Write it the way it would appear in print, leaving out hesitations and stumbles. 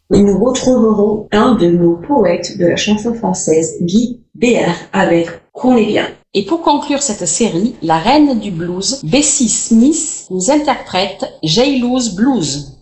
Et nous retrouverons un de nos poètes de la chanson française, Guy Béard, avec Qu'on est bien. Et pour conclure cette série, la reine du blues, Bessie Smith, nous interprète J-Lo's Blues.